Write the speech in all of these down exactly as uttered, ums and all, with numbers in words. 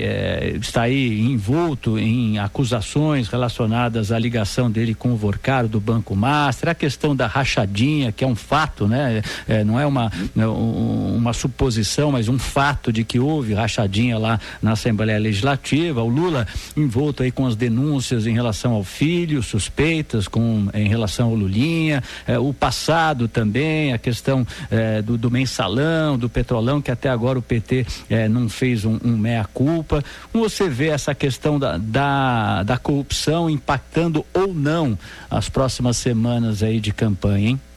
é, está aí envolto em acusações relacionadas à ligação dele com o Vorcaro do Banco Master, a questão da rachadinha, que é um fato, né? É, não é uma, uma suposição, mas um fato de que houve rachadinha lá na Assembleia Legislativa. O Lula envolto aí com as denúncias em relação ao filho, suspeitas com, em relação ao Lulinha, é, o passado também, a questão é, do, do mensalão, do petrolão, que até agora o P T é, não fez um, um meia-culpa. Como você vê essa questão da, da, da corrupção impactando ou não as próximas semanas aí de campanha, hein?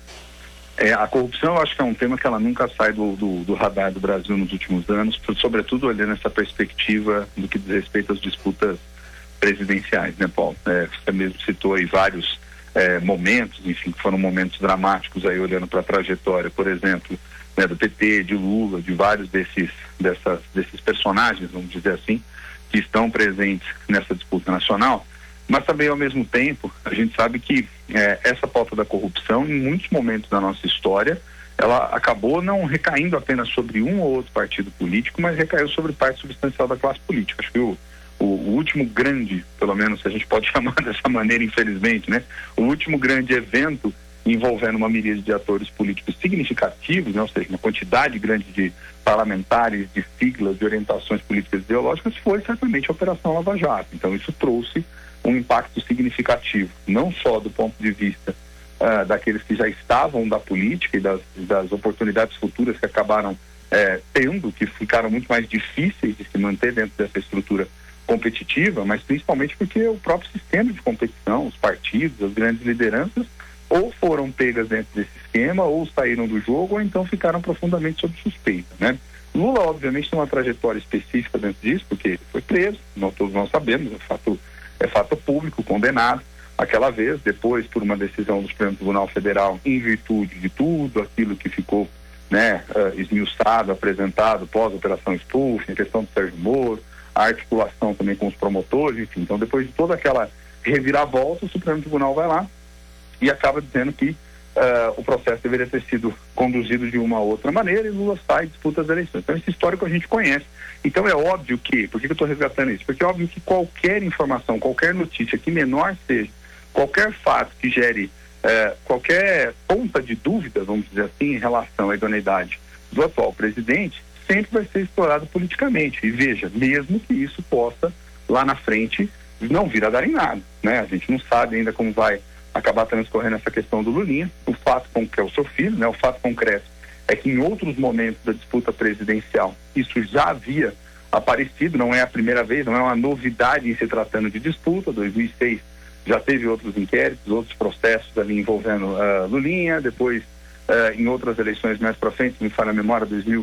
É, a corrupção, eu acho que é um tema que ela nunca sai do, do, do radar do Brasil nos últimos anos, sobretudo olhando essa perspectiva do que diz respeito às disputas presidenciais, né, Paulo? É, você mesmo citou aí vários é, momentos, enfim, que foram momentos dramáticos aí olhando para a trajetória, por exemplo, né, do P T, de Lula, de vários desses, dessas, desses personagens, vamos dizer assim, que estão presentes nessa disputa nacional. Mas também, ao mesmo tempo, a gente sabe que é, essa pauta da corrupção, em muitos momentos da nossa história, ela acabou não recaindo apenas sobre um ou outro partido político, mas recaiu sobre parte substancial da classe política. Acho que o, o, o último grande, pelo menos se a gente pode chamar dessa maneira, infelizmente, né? O último grande evento envolvendo uma miríade de atores políticos significativos, né? Ou seja, uma quantidade grande de parlamentares, de siglas, de orientações políticas ideológicas, foi certamente a Operação Lava Jato. Então isso trouxe um impacto significativo, não só do ponto de vista uh, daqueles que já estavam da política e das, das oportunidades futuras que acabaram uh, tendo, que ficaram muito mais difíceis de se manter dentro dessa estrutura competitiva, mas principalmente porque o próprio sistema de competição, os partidos, as grandes lideranças, ou foram pegas dentro desse esquema, ou saíram do jogo, ou então ficaram profundamente sob suspeita, né? Lula, obviamente, tem uma trajetória específica dentro disso, porque foi preso, não, todos nós sabemos, é fato é fato público, condenado aquela vez, depois por uma decisão do Supremo Tribunal Federal, em virtude de tudo aquilo que ficou, né, uh, esmiuçado, apresentado pós-operação Spoofing, a questão do Sérgio Moro, a articulação também com os promotores, enfim. Então, depois de toda aquela reviravolta, o Supremo Tribunal vai lá e acaba dizendo que uh, o processo deveria ter sido conduzido de uma outra maneira e Lula sai e disputa as eleições. Então, esse histórico a gente conhece. Então é óbvio que, por que eu estou resgatando isso? Porque é óbvio que qualquer informação, qualquer notícia que menor seja, qualquer fato que gere eh, qualquer ponta de dúvida, vamos dizer assim, em relação à idoneidade do atual presidente, sempre vai ser explorado politicamente. E veja, mesmo que isso possa, lá na frente, não vir a dar em nada, né? A gente não sabe ainda como vai acabar transcorrendo essa questão do Lulinha. O fato com que é o seu filho, né? O fato concreto é que em outros momentos da disputa presidencial isso já havia aparecido, não é a primeira vez, não é uma novidade em se tratando de disputa. dois mil e seis já teve outros inquéritos, outros processos ali envolvendo uh, Lulinha, depois uh, em outras eleições mais para frente, me falha a memória, dois mil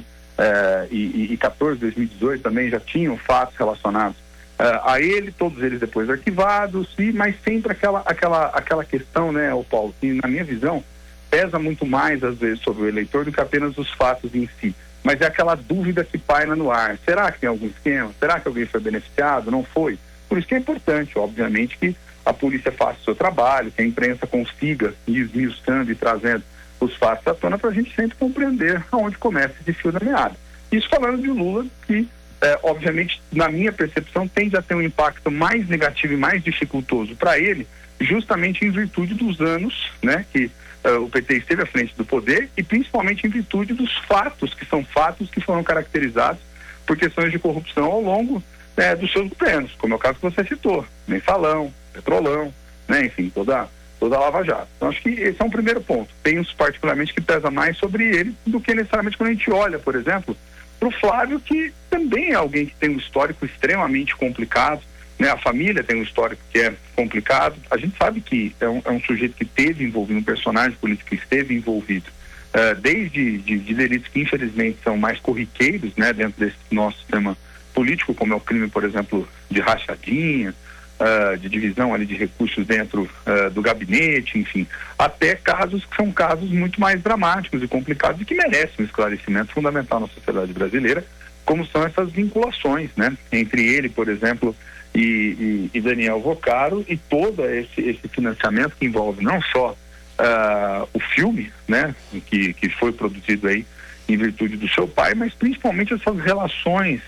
e quatorze, dois mil e dezoito também já tinham fatos relacionados uh, a ele, todos eles depois arquivados, e, mas sempre aquela, aquela, aquela questão, né, o Paulo, que na minha visão pesa muito mais, às vezes, sobre o eleitor do que apenas os fatos em si. Mas é aquela dúvida que paira no ar. Será que tem algum esquema? Será que alguém foi beneficiado? Não foi? Por isso que é importante, obviamente, que a polícia faça o seu trabalho, que a imprensa consiga ir esmiuçando e trazendo os fatos à tona para a gente sempre compreender aonde começa esse fio da meada. Isso falando de Lula, que, é, obviamente, na minha percepção, tende a ter um impacto mais negativo e mais dificultoso para ele, justamente em virtude dos anos, né, que Uh, o P T esteve à frente do poder e principalmente em virtude dos fatos, que são fatos que foram caracterizados por questões de corrupção ao longo né, dos seus governos, como é o caso que você citou, mensalão, petrolão, né, enfim, toda, toda a Lava Jato. Então acho que esse é um primeiro ponto. Penso particularmente que pesa mais sobre ele do que necessariamente quando a gente olha, por exemplo, para o Flávio, que também é alguém que tem um histórico extremamente complicado, né? A família tem um histórico que é complicado. A gente sabe que é um, é um sujeito que esteve envolvido, um personagem político que esteve envolvido, uh, desde de, de delitos que infelizmente são mais corriqueiros, né, dentro desse nosso sistema político, como é o crime, por exemplo, de rachadinha, uh, de divisão ali de recursos dentro uh, do gabinete, enfim, até casos que são casos muito mais dramáticos e complicados e que merecem um esclarecimento fundamental na sociedade brasileira, como são essas vinculações, né, entre ele, por exemplo, E, e, e Daniel Vorcaro e todo esse, esse financiamento que envolve não só uh, o filme, né, que, que foi produzido aí em virtude do seu pai, mas principalmente essas relações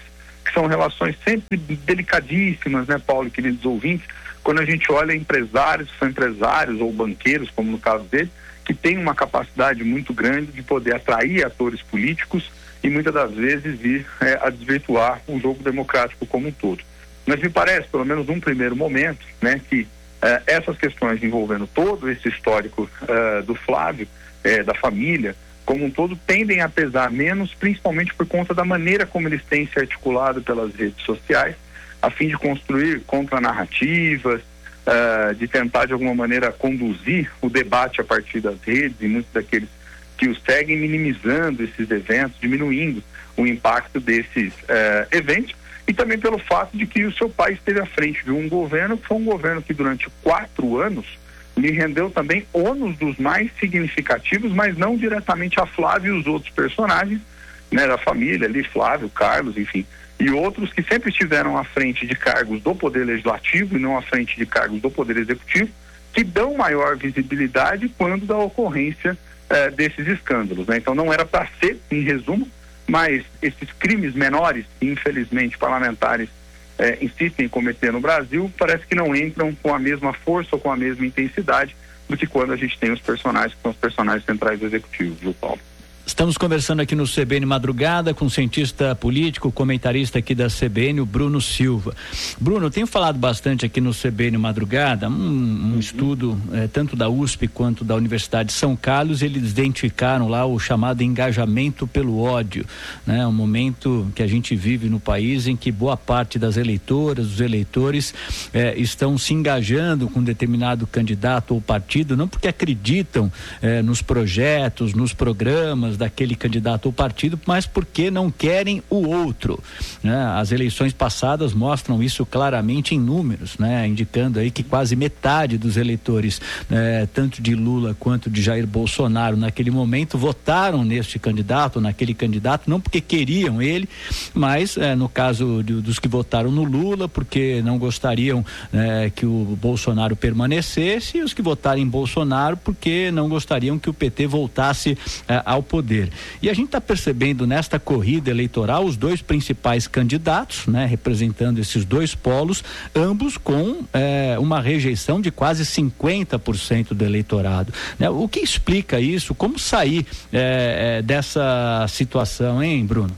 que são relações sempre delicadíssimas, né, Paulo e queridos ouvintes, quando a gente olha empresários, são empresários ou banqueiros, como no caso dele, que têm uma capacidade muito grande de poder atrair atores políticos e muitas das vezes vir é, a desvirtuar o jogo democrático como um todo. Mas me parece, pelo menos num primeiro momento, né, que eh, essas questões envolvendo todo esse histórico eh, do Flávio, eh, da família, como um todo, tendem a pesar menos, principalmente por conta da maneira como eles têm se articulado pelas redes sociais, a fim de construir contranarrativas, eh, de tentar de alguma maneira conduzir o debate a partir das redes, e muitos daqueles que os seguem minimizando esses eventos, diminuindo o impacto desses eh, eventos, e também pelo fato de que o seu pai esteve à frente de um governo que foi um governo que durante quatro anos lhe rendeu também ônus dos mais significativos, mas não diretamente a Flávio e os outros personagens, né, da família ali, Flávio, Carlos, enfim, e outros que sempre estiveram à frente de cargos do Poder Legislativo e não à frente de cargos do Poder Executivo, que dão maior visibilidade quando da ocorrência eh, desses escândalos, né? Então não era para ser, em resumo, mas esses crimes menores, que infelizmente parlamentares eh, insistem em cometer no Brasil, parece que não entram com a mesma força ou com a mesma intensidade do que quando a gente tem os personagens que são os personagens centrais do Executivo, viu, Paulo? Estamos conversando aqui no C B N Madrugada com o cientista político, comentarista aqui da C B N, o Bruno Silva. Bruno, eu tenho falado bastante aqui no C B N Madrugada, um, um uhum. estudo eh, tanto da U S P quanto da Universidade de São Carlos, eles identificaram lá o chamado engajamento pelo ódio, né? Um momento que a gente vive no país em que boa parte das eleitoras, dos eleitores eh, estão se engajando com um determinado candidato ou partido, não porque acreditam eh, nos projetos, nos programas daquele candidato ou partido, mas porque não querem o outro, né? As eleições passadas mostram isso claramente em números, né? Indicando aí que quase metade dos eleitores, né, tanto de Lula quanto de Jair Bolsonaro naquele momento votaram neste candidato, naquele candidato, não porque queriam ele, mas é, no caso de, dos que votaram no Lula, porque não gostariam é, que o Bolsonaro permanecesse, e os que votaram em Bolsonaro porque não gostariam que o P T voltasse é, ao poder. E a gente está percebendo nesta corrida eleitoral os dois principais candidatos, né, representando esses dois polos, ambos com eh, uma rejeição de quase cinquenta por cento do eleitorado, né? O que explica isso? Como sair eh, dessa situação, hein, Bruno?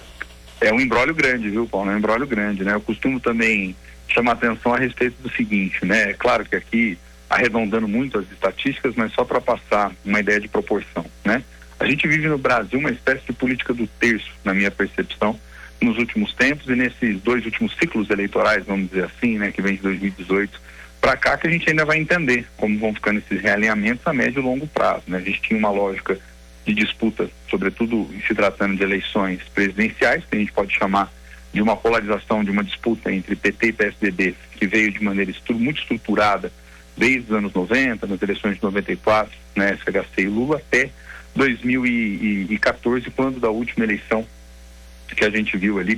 É um imbróglio grande, viu, Paulo? É um imbróglio grande, né? Eu costumo também chamar atenção a respeito do seguinte, né? É claro que aqui, arredondando muito as estatísticas, mas só para passar uma ideia de proporção, né? A gente vive no Brasil uma espécie de política do terço, na minha percepção, nos últimos tempos e nesses dois últimos ciclos eleitorais, vamos dizer assim, né, que vem de dois mil e dezoito para cá, que a gente ainda vai entender como vão ficando esses realinhamentos a médio e longo prazo, né? A gente tinha uma lógica de disputa, sobretudo se tratando de eleições presidenciais, que a gente pode chamar de uma polarização, de uma disputa entre P T e P S D B, que veio de maneira estru- muito estruturada desde os anos noventa, nas eleições de noventa e quatro, né, S H C e Lula, até dois mil e quatorze, quando da última eleição que a gente viu ali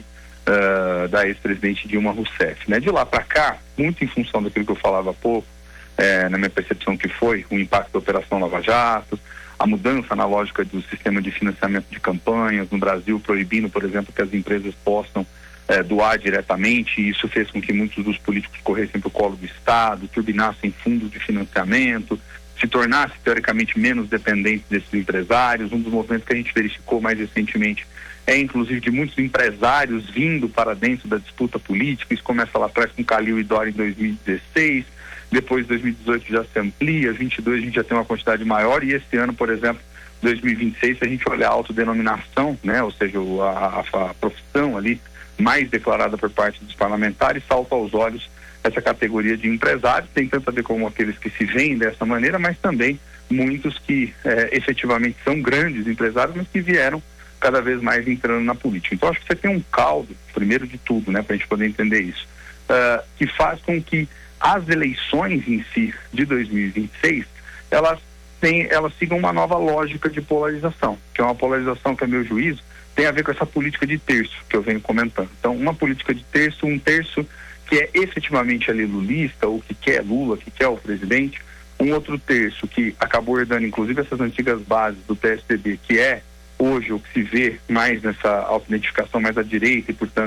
uh, da ex-presidente Dilma Rousseff, né? De lá para cá, muito em função daquilo que eu falava há pouco, eh, na minha percepção que foi o impacto da Operação Lava Jato, a mudança na lógica do sistema de financiamento de campanhas no Brasil, proibindo, por exemplo, que as empresas possam eh, doar diretamente, e isso fez com que muitos dos políticos corressem para o colo do Estado, turbinassem fundos de financiamento, se tornasse teoricamente menos dependente desses empresários. Um dos movimentos que a gente verificou mais recentemente é inclusive de muitos empresários vindo para dentro da disputa política. Isso começa lá atrás com Calil e Dória em dois mil e dezesseis, depois dois mil e dezoito já se amplia, vinte e dois a gente já tem uma quantidade maior, e esse ano, por exemplo, dois mil e vinte e seis, se a gente olhar a autodenominação, né, ou seja, a, a, a profissão ali mais declarada por parte dos parlamentares, salta aos olhos essa categoria de empresários. Tem tanto a ver com aqueles que se veem dessa maneira, mas também muitos que eh, efetivamente são grandes empresários, mas que vieram cada vez mais entrando na política. Então acho que você tem um caldo, primeiro de tudo, né, para a gente poder entender isso, uh, que faz com que as eleições em si de dois mil e vinte e seis, elas, têm, elas sigam uma nova lógica de polarização, que é uma polarização que, a meu juízo, tem a ver com essa política de terço que eu venho comentando. Então, uma política de terço, um terço que é efetivamente ali lulista, ou que quer Lula, que quer o presidente, um outro terço que acabou herdando inclusive essas antigas bases do P S D B, que é hoje o que se vê mais nessa autoidentificação mais à direita e, portanto,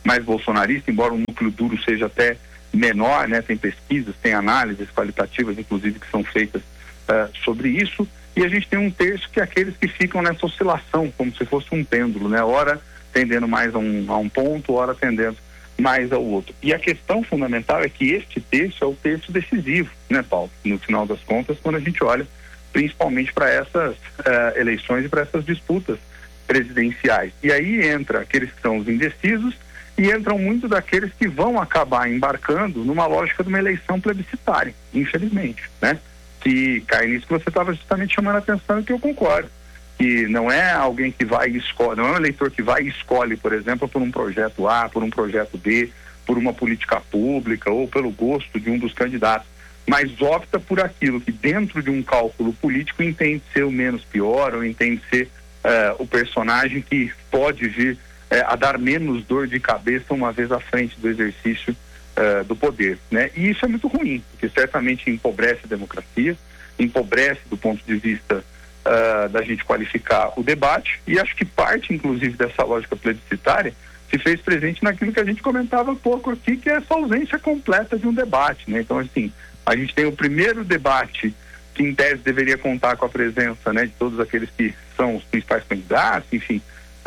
mais bolsonarista, embora o núcleo duro seja até menor, né? Tem pesquisas, tem análises qualitativas, inclusive, que são feitas uh, sobre isso, e a gente tem um terço que é aqueles que ficam nessa oscilação, como se fosse um pêndulo, né? Ora tendendo mais a um, a um ponto, ora tendendo mais ao outro. E a questão fundamental é que este terço é o terço decisivo, né, Paulo? No final das contas, quando a gente olha principalmente para essas uh, eleições e para essas disputas presidenciais. E aí entra aqueles que são os indecisos e entram muito daqueles que vão acabar embarcando numa lógica de uma eleição plebiscitária, infelizmente, né? Que cai nisso que você estava justamente chamando a atenção e que eu concordo. Que não é alguém que vai e escolhe, não é um eleitor que vai e escolhe, por exemplo, por um projeto A, por um projeto B, por uma política pública ou pelo gosto de um dos candidatos, mas opta por aquilo que dentro de um cálculo político entende ser o menos pior ou entende ser uh, o personagem que pode vir uh, a dar menos dor de cabeça uma vez à frente do exercício uh, do poder, né? E isso é muito ruim, porque certamente empobrece a democracia, empobrece do ponto de vista Uh, da gente qualificar o debate, e acho que parte, inclusive, dessa lógica plebiscitária se fez presente naquilo que a gente comentava há pouco aqui, que é essa ausência completa de um debate, né? Então, assim, a gente tem o primeiro debate que, em tese, deveria contar com a presença, né, de todos aqueles que são os principais candidatos, enfim,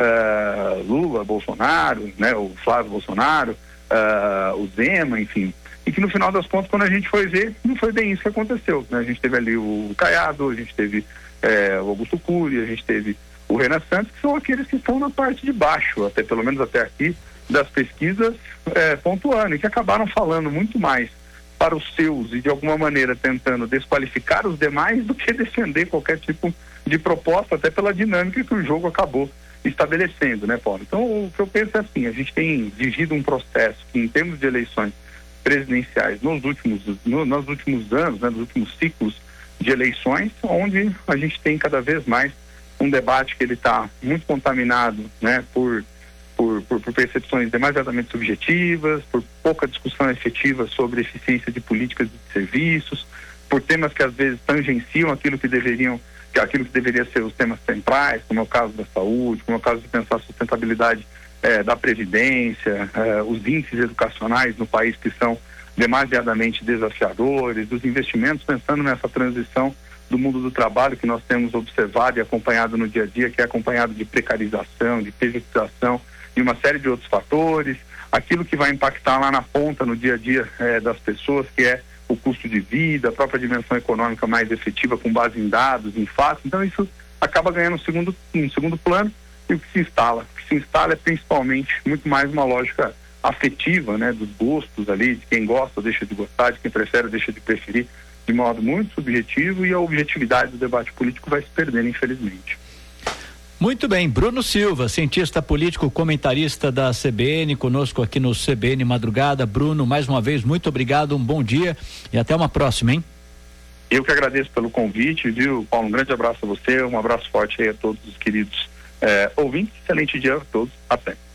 uh, Lula, Bolsonaro, né, o Flávio Bolsonaro, uh, o Zema, enfim, e que no final das contas, quando a gente foi ver, não foi bem isso que aconteceu, né? A gente teve ali o Caiado, a gente teve É, o Augusto Cury, a gente teve o Renan Santos, que são aqueles que estão na parte de baixo, até pelo menos até aqui, das pesquisas é, pontuando, e que acabaram falando muito mais para os seus e de alguma maneira tentando desqualificar os demais do que defender qualquer tipo de proposta, até pela dinâmica que o jogo acabou estabelecendo, né, Paulo? Então, o que eu penso é assim, a gente tem vivido um processo que, em termos de eleições presidenciais, nos últimos, no, nos últimos anos, né, nos últimos ciclos de eleições, onde a gente tem cada vez mais um debate que ele está muito contaminado, né, por, por, por, por percepções demasiadamente subjetivas, por pouca discussão efetiva sobre eficiência de políticas e de serviços, por temas que às vezes tangenciam aquilo que deveriam, aquilo que deveria ser os temas centrais, como é o caso da saúde, como é o caso de pensar a sustentabilidade eh, da previdência, eh, os índices educacionais no país que são demasiadamente desafiadores, dos investimentos, pensando nessa transição do mundo do trabalho que nós temos observado e acompanhado no dia a dia, que é acompanhado de precarização, de precarização e uma série de outros fatores, aquilo que vai impactar lá na ponta, no dia a dia eh, das pessoas, que é o custo de vida, a própria dimensão econômica mais efetiva com base em dados, em fatos. Então isso acaba ganhando um segundo, um segundo plano, e o que se instala? O que se instala é principalmente muito mais uma lógica afetiva, né, dos gostos ali, de quem gosta deixa de gostar, de quem prefere deixa de preferir, de modo muito subjetivo, e a objetividade do debate político vai se perdendo, infelizmente. Muito bem, Bruno Silva, cientista político, comentarista da C B N, conosco aqui no C B N Madrugada. Bruno, mais uma vez, muito obrigado, um bom dia e até uma próxima, hein? Eu que agradeço pelo convite, viu, Paulo? Um grande abraço a você, um abraço forte aí a todos os queridos eh, ouvintes, excelente dia a todos, até.